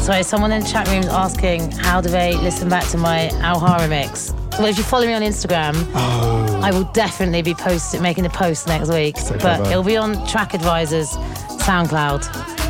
Sorry, someone in the chat room is asking, how do they listen back to my Alhara mix? Well, if you follow me on Instagram, I will definitely be making a post next week. So but clever. it'll be on Track Advisor's SoundCloud.